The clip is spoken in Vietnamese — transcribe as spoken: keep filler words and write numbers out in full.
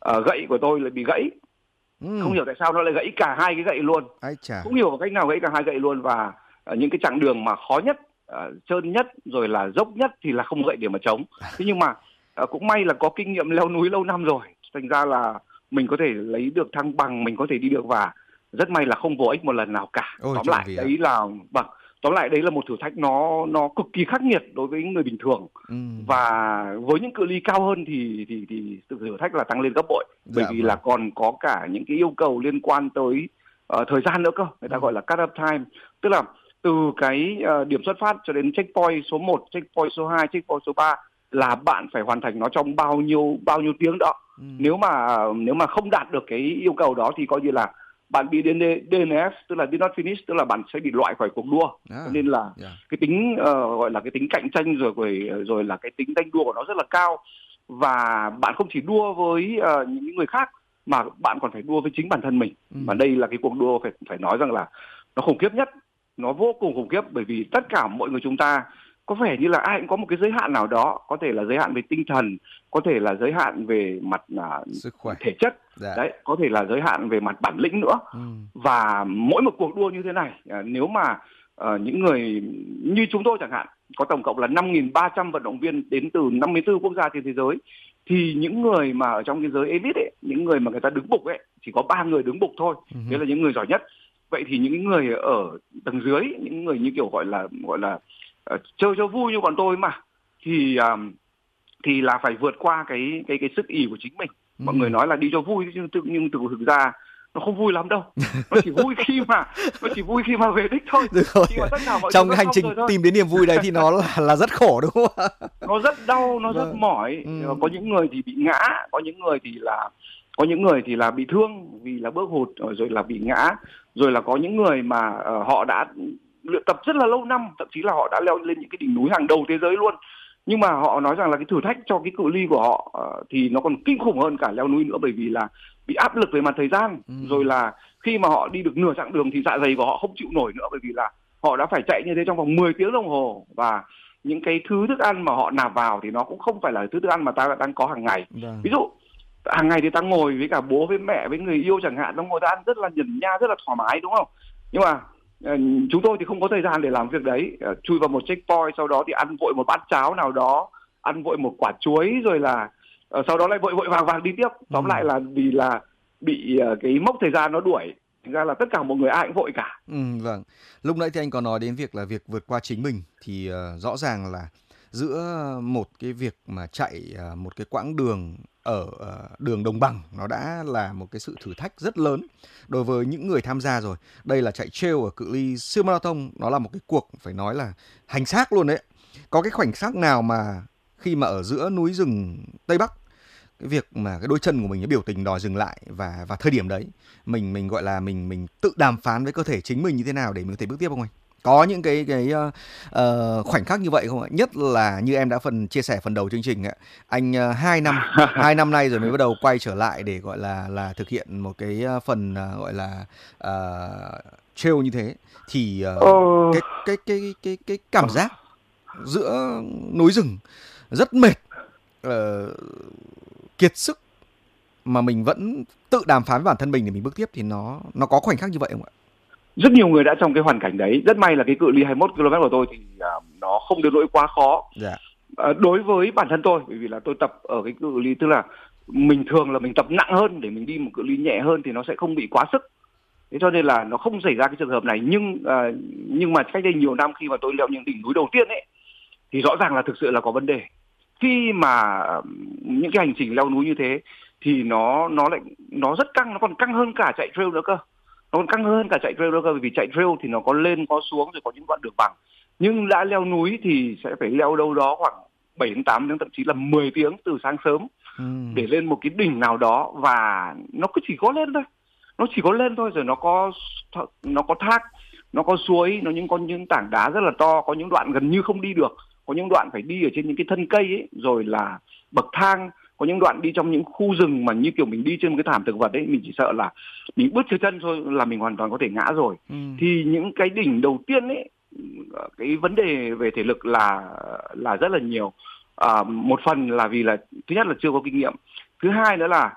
uh, gậy của tôi lại bị gãy. Ừ. Không hiểu tại sao nó lại gãy cả hai cái gậy luôn. Ai chà. Không hiểu cách nào gãy cả hai gậy luôn. Và uh, những cái chặng đường mà khó nhất, uh, trơn nhất, rồi là dốc nhất thì là không gậy để mà chống. Thế nhưng mà uh, cũng may là có kinh nghiệm leo núi lâu năm rồi, thành ra là mình có thể lấy được thăng bằng, mình có thể đi được, và rất may là không vô ích một lần nào cả. Ôi, Tóm trộm lại vía. đấy là vâng, tóm lại đấy là một thử thách nó nó cực kỳ khắc nghiệt đối với người bình thường. Ừ. Và với những cự ly cao hơn thì thì thì sự thử thách là tăng lên gấp bội, bởi Dạ vì vâng. là còn có cả những cái yêu cầu liên quan tới uh, thời gian nữa cơ. Người ta Ừ. gọi là cut off time, tức là từ cái uh, điểm xuất phát cho đến checkpoint số một, checkpoint số hai, checkpoint số ba là bạn phải hoàn thành nó trong bao nhiêu bao nhiêu tiếng đó. Ừ. Nếu mà nếu mà không đạt được cái yêu cầu đó thì coi như là bạn bị đê en ép, tức là did not finish, tức là bạn sẽ bị loại khỏi cuộc đua. À, Cho nên là yeah. cái tính uh, gọi là cái tính cạnh tranh rồi rồi rồi là cái tính tranh đua của nó rất là cao, và bạn không chỉ đua với uh, những người khác mà bạn còn phải đua với chính bản thân mình. Ừ. Và đây là cái cuộc đua phải phải nói rằng là nó khủng khiếp nhất, nó vô cùng khủng khiếp, bởi vì tất cả mọi người chúng ta có vẻ như là ai cũng có một cái giới hạn nào đó, có thể là giới hạn về tinh thần, có thể là giới hạn về mặt uh, sức khỏe, thể chất, dạ. đấy, có thể là giới hạn về mặt bản lĩnh nữa. Ừ. Và mỗi một cuộc đua như thế này, uh, nếu mà uh, những người như chúng tôi chẳng hạn, có tổng cộng là năm nghìn ba trăm vận động viên đến từ năm mươi tư quốc gia trên thế giới, thì những người mà ở trong cái giới elite ấy, những người mà người ta đứng bục ấy, chỉ có ba người đứng bục thôi, Ừ. đấy là những người giỏi nhất. Vậy thì những người ở tầng dưới, những người như kiểu gọi là gọi là uh, chơi cho vui như bọn tôi mà, thì uh, thì là phải vượt qua cái cái cái sức ì của chính mình. Ừ. Mọi người nói là đi cho vui, nhưng thực nhưng thực thực ra nó không vui lắm đâu. Nó chỉ vui khi mà nó chỉ vui khi mà về đích thôi. Được rồi. Khi mà tất cả mọi trong thứ hành trình tìm đến niềm vui đấy thì nó là, là rất khổ đúng không ạ? Nó rất đau, nó vâng. rất mỏi. Ừ. Có những người thì bị ngã, có những người thì là có những người thì là bị thương vì là bước hụt, rồi là bị ngã, rồi là có những người mà uh, họ đã luyện tập rất là lâu năm, thậm chí là họ đã leo lên những cái đỉnh núi hàng đầu thế giới luôn. Nhưng mà họ nói rằng là cái thử thách cho cái cự ly của họ uh, thì nó còn kinh khủng hơn cả leo núi nữa, bởi vì là bị áp lực về mặt thời gian. Ừ. Rồi là khi mà họ đi được nửa chặng đường thì dạ dày của họ không chịu nổi nữa, bởi vì là họ đã phải chạy như thế trong vòng mười tiếng đồng hồ, và những cái thứ thức ăn mà họ nạp vào thì nó cũng không phải là thứ thức ăn mà ta đang có hàng ngày. Vâng. Ví dụ hàng ngày thì ta ngồi với cả bố với mẹ với người yêu chẳng hạn, ta ngồi ta ăn rất là nhẩn nha, rất là thoải mái đúng không? Nhưng mà uh, chúng tôi thì không có thời gian để làm việc đấy. Uh, chui vào một checkpoint, sau đó thì ăn vội một bát cháo nào đó, ăn vội một quả chuối, rồi là uh, sau đó lại vội vội vàng vàng đi tiếp. Tóm ừ. lại là vì là bị uh, cái mốc thời gian nó đuổi, thành ra là tất cả mọi người ai cũng vội cả. Ừ, vâng. Lúc nãy thì anh có nói đến việc là việc vượt qua chính mình, thì uh, rõ ràng là giữa một cái việc mà chạy uh, một cái quãng đường ở uh, đường đồng bằng, nó đã là một cái sự thử thách rất lớn đối với những người tham gia rồi. Đây là chạy trail ở cự ly siêu marathon, nó là một cái cuộc phải nói là hành xác luôn đấy. Có cái khoảnh khắc nào mà khi mà ở giữa núi rừng Tây Bắc, cái việc mà cái đôi chân của mình nó biểu tình đòi dừng lại, và và thời điểm đấy mình mình gọi là mình mình tự đàm phán với cơ thể chính mình như thế nào để mình có thể bước tiếp không anh? Có những cái cái uh, uh, khoảnh khắc như vậy không ạ? Nhất là như em đã phần chia sẻ phần đầu chương trình ạ, anh uh, hai năm hai năm nay rồi mới bắt đầu quay trở lại để gọi là là thực hiện một cái phần uh, gọi là uh, trail như thế, thì uh, ờ... cái, cái cái cái cái cảm giác giữa núi rừng rất mệt, uh, kiệt sức, mà mình vẫn tự đàm phán với bản thân mình để mình bước tiếp, thì nó nó có khoảnh khắc như vậy không ạ? Rất nhiều người đã trong cái hoàn cảnh đấy. Rất may là cái cự ly hai mươi mốt ki lô mét của tôi thì uh, nó không đến nỗi quá khó. Dạ. Uh, đối với bản thân tôi, bởi vì là tôi tập ở cái cự ly, tức là mình thường là mình tập nặng hơn để mình đi một cự ly nhẹ hơn thì nó sẽ không bị quá sức. Thế cho nên là nó không xảy ra cái trường hợp này. Nhưng uh, nhưng mà cách đây nhiều năm khi mà tôi leo những đỉnh núi đầu tiên ấy, thì rõ ràng là thực sự là có vấn đề. Khi mà uh, những cái hành trình leo núi như thế thì nó nó lại nó rất căng, nó còn căng hơn cả chạy trail nữa cơ. Nó còn căng hơn cả chạy trail nữa cơ, bởi vì chạy trail thì nó có lên có xuống, rồi có những đoạn đường bằng. Nhưng đã leo núi thì sẽ phải leo đâu đó khoảng bảy đến tám tiếng, thậm chí là mười tiếng từ sáng sớm ừ. để lên một cái đỉnh nào đó, và nó cứ chỉ có lên thôi. Nó chỉ có lên thôi, rồi nó có nó có thác, nó có suối, nó những có những tảng đá rất là to, có những đoạn gần như không đi được, có những đoạn phải đi ở trên những cái thân cây ấy, rồi là bậc thang, có những đoạn đi trong những khu rừng mà như kiểu mình đi trên một cái thảm thực vật ấy, mình chỉ sợ là mình bước chân chân thôi là mình hoàn toàn có thể ngã rồi. Ừ. Thì những cái đỉnh đầu tiên ấy, cái vấn đề về thể lực là là rất là nhiều. À, một phần là vì là thứ nhất là chưa có kinh nghiệm, thứ hai nữa là